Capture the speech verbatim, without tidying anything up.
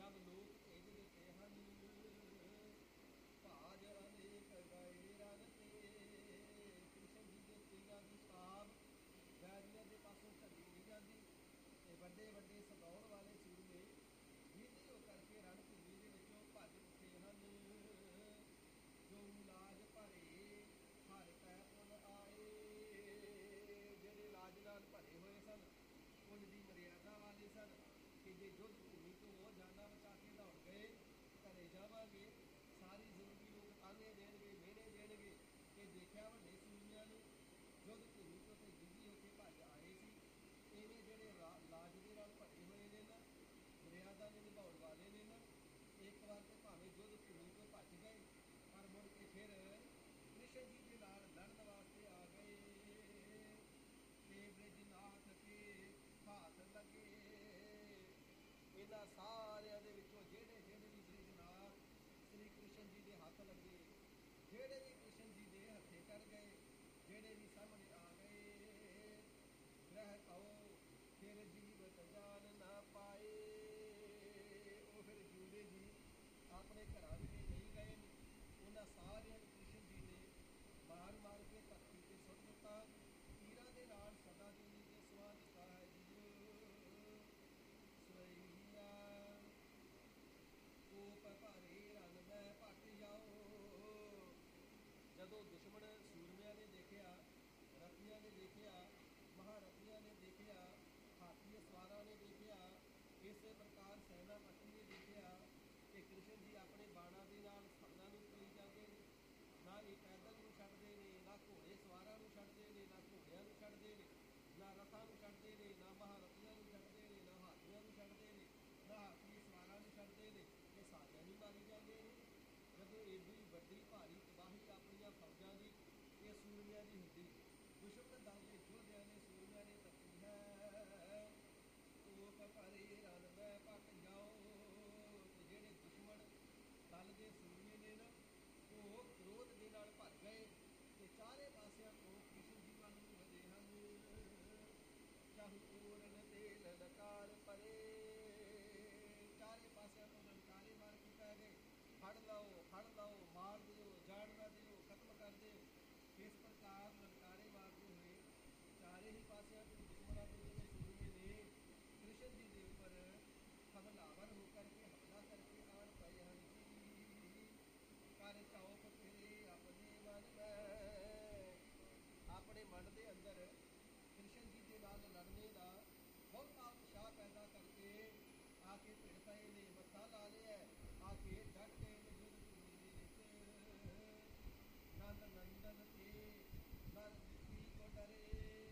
जब लोक भेज देते ਹਨ ਭਾਜ ਅਨੇਕ ਗਏ ਰਨ ਤੇ। ਕ੍ਰਿਸ਼ਨ ਜੀ ਦੇ ਤੀਰਾਂ ਦੀ ਸਾਬ ਵੈਰੀਆਂ ਦੇ ਪਾਸੋਂ ਝੱਲੀ ਨਹੀਂ ਜਾਂਦੀ ਤੇ ਵੱਡੇ ਵੱਡੇ ਸਦੌੜ ਵਾਲੇ ਸੂਰਮੇ ਵਿਧੀ ਹੋ ਕਰਕੇ ਰਣ ਭੂਮੀ ਦੇ ਵਿੱਚੋਂ ਭੱਜ ਉੱਠੇ ਹਨ। ਜੋ ਲਾਜ ਭਰੇ ਹਰ ਪੈ ਪੁਨ ਆਏ, ਜਿਹੜੇ ਲਾਜ ਨਾਲ ਭਰੇ ਹੋਏ ਸਨ, ਪੁੰਨ ਦੀ ਮਰਿਆਦਾ ਵਾਲੇ ਸਨ ਕਿ ਜੇ ਯੁੱਧ ਭੂਮੀ ਤੋਂ ਉਹ ਜਾਨਾਂ ਬਚਾ ਕੇ ਦੌੜ ਗਏ ਘਰੇ ਜਾਵਾਂਗੇ, ਸਾਰੀ ਜ਼ਿੰਦਗੀ ਲੋਕ ਤਾਨੇ ਦੇਣਗੇ, ਮਿਹਣੇ ਦੇਣਗੇ ਕਿ ਦੇਖਿਆ ਵੱਡੇ ਸੂਰਮਿਆਂ ਨੂੰ ਯੁੱਧ ਭੂਮੀ ਤੋਂ ਤੇ ਜਿੱਦੀ ਹੋ ਕੇ ਭੱਜ ਆਏ ਸੀ। ਇਵੇਂ ਜਿਹੜੇ ਲਾਜ ਦੇ ਨਾਲ ਭਰੇ ਹੋਏ ਨੇ ਨਾ, ਮਰਿਆਦਾ ਨੂੰ ਨਿਭਾਉਣ ਵਾਲੇ ਨੇ ਨਾ, ਇੱਕ ਵਾਰ ਤੇ ਭਾਵੇਂ ਯੁੱਧ ਭੂਮੀ ਤੋਂ ਭੱਜ ਗਏ ਪਰ ਮੁੜ ਕੇ ਫਿਰ ਕ੍ਰਿਸ਼ਨ ਜੀ ਦੇ ਨਾਲ ਲੜਨ ਵਾਸਤੇ ਆ ਗਏ। ਤੇ ਬ੍ਰਿਜਨਾਥ ਕੇ ਹੱਥ ਲੱਗੇ, ਇਹਨਾਂ ਸਾਰਿਆਂ ਦੇ ਵਿੱਚੋਂ ਜਿਹੜੇ ਜਿਹੜੇ ਵੀ ਬ੍ਰਿਜਨਾਥ ਸ੍ਰੀ ਕ੍ਰਿਸ਼ਨ ਜੀ ਦੇ ਹੱਥ ਲੱਗੇ, ਜਿਹੜੇ ਵੀ ਕ੍ਰਿਸ਼ਨ ਜੀ ਦੇ ਹੱਥੇ ਚੜ ਗਏ, ਜਿਹੜੇ ਵੀ ਸਾਹਮਣੇ ਆ ਗਏ, ਗ੍ਰਹਿ ਕਹੋ ਫਿਰ ਜੀਵਤ ਜਾਨ ਨਾ ਪਾਏ। ਉਹ ਫਿਰ ਜਿਉਂਦੇ ਜੀ ਆਪਣੇ ਘਰਾਂ ਵਿੱਚ ਨਹੀਂ ਗਏ ਨੇ, ਉਹਨਾਂ ਸਾਰਿਆਂ ਨੂੰ ਕ੍ਰਿਸ਼ਨ ਜੀ ਨੇ ਮਾਰ ਮਾਰ ਕੇ ਧਰਤੀ 'ਤੇ ਸੁੱਟ ਦਿੱਤਾ। ਤੀਰਾਂ ਦੇ ਨਾਲ ਸਦਾ ਦੀ ਤੇ ਸਵਾ ਦਿੱਤਾ ਹੈ ਜੀ। ਸਵਈਆ ਕੋਪ ਭਾਰੇ ਰਣ ਮੈਂ ਭੱਟ ਜਾਓ। ਜਦੋਂ ਦੁਸ਼ਮਣ ਸੂਰਮਿਆਂ ਨੇ ਦੇਖਿਆ, ਰਥੀਆਂ ਨੇ ਦੇਖਿਆ, ਮਹਾਰਥੀਆਂ ਨੇ ਦੇਖਿਆ, ਹਾਥੀ ਸਵਾਰਾਂ ਨੇ ਦੇਖਿਆ, ਇਸੇ ਪ੍ਰਕਾਰ ਸੈਨਾਪਤੀ ਨੇ ਦੇਖਿਆ ਕਿ ਕ੍ਰਿਸ਼ਨ ਜੀ ਆਪਣੇ ਬਾਣਾਂ ਦੇ ਨਾਲ ਫੜਨਾ ਨੂੰ ਤੁਰੀ ਜਾਂਦੇ ਨੇ, ਨਾ ਇਹ ਪੈਦਲ ਨੂੰ ਛੱਡਦੇ ਨੇ, ਨਾ ਘੋੜੇ ਸਵਾਰਾਂ ਨੂੰ ਛੱਡਦੇ ਨੇ, ਨਾ ਘੋੜਿਆਂ ਨੂੰ ਛੱਡਦੇ ਨੇ, ਨਾ ਰਥਾਂ ਨੂੰ ਛੱਡਦੇ ਨੇ, ਨਾ ਮਹਾਰਥੀਆਂ ਨੂੰ ਛੱਡਦੇ ਨੇ, ਨਾ ਹਾਥੀਆਂ ਨੂੰ ਛੱਡਦੇ ਨੇ, ਨਾ ਹਾਥੀ ਸਵਾਰਾਂ ਨੂੰ ਛੱਡਦੇ ਨੇ, ਇਹ ਸਾਰਿਆਂ ਨੂੰ ਮਾਰੀ ਜਾਂਦੇ ਨੇ। ਜਦੋਂ ਏਡੀ ਵੱਡੀ ਭਾਰੀ ਤਬਾਹੀ ਆਪਣੀਆਂ ਫੌਜਾਂ ਦੀ ਇਹ ਸੂਰਮਿਆਂ ਦੀ ਹੁੰਦੀ, ਦੁਸ਼ਮਣ ਦਲ ਦੇ ਯੋਧਿਆਂ ਨੇ ਸੂਰਮਿਆਂ ਨੇ ਤੱਕੀ ਹੈ। ਕੋਪ ਭਰੇ ਰਣ ਮੈਂ ਭੱਟ ਜਾਓ। ਤੇ ਜਿਹੜੇ ਦੁਸ਼ਮਣ ਦਲ ਦੇ ਸੂਰਮੇ ਨੇ ਨਾ, ਉਹ ਕ੍ਰੋਧ ਦੇ ਨਾਲ ਭਰ ਗਏ ਤੇ ਚਾਰੇ ਪਾਸਿਆਂ ਤੋਂ ਕ੍ਰਿਸ਼ਨ ਜੀ ਵੱਲ ਨੂੰ ਵਧੇ ਹਨ। ਚਾਹੂ ਪੂਰਨ ਤੇ ਲਲਕਾਰ ਪਰੇ, ਚਾਰੇ ਪਾਸਿਆਂ ਤੋਂ ਲਲਕਾਰੇ ਮਾਰ ਕੇ ਪੈ ਗਏ, ਫੜ ਲਓ ਫੜ ਲਓ, ਮਾਰ ਦਿਓ, ਜਾਣ ਨਾ ਦਿਓ, ਖਤਮ ਕਰ ਦਿਓ। ਇਸ ਪ੍ਰਕਾਰ ਲਲਕਾਰੇ ਮਾਰਦੇ ਹੋਏ ਚਾਰੇ ਹੀ ਪਾਸਿਆਂ ਤੋਂ ਦੁਸ਼ਮਣਾਂ ਦੇ ਜਿਹੜੇ ਸੂਰਮੇ ਨੇ ਕ੍ਰਿਸ਼ਨ ਜੀ ਦੇ ਉੱਪਰ ਹਮਲਾਵਰ ਹੋ ਕਰਕੇ ਹਮਲਾ ਕਰਕੇ ਆਣ ਪਏ ਹਨ ਜੀ। ਕਰ ਚੌਕ ਤੇਰੇ ਆਪਣੇ ਮਨ ਮੈਂ, ਆਪਣੇ ਮਨ ਦੇ ਅੰਦਰ ਕ੍ਰਿਸ਼ਨ ਜੀ ਦੇ ਨਾਲ ਲੜਨੇ ਦਾ ਬਹੁਤਾ ਉਤਸ਼ਾਹ ਪੈਦਾ ਕਰਕੇ ਆ ਕੇ ਭਿੜ ਪਏ ਨੇ, ਮੱਥਾ ਲਾ ਲਿਆ, ਆ ਕੇ ਡਟ ਗਏ ਨੇ ਯੁੱਧ ਭੂਮੀ ਦੇ ਵਿੱਚ। ਨੰਦ ਨੰਦਨ ਤੇ ਨਰ ਦਿੱਤੀ ਕੋ ਡਰੇ,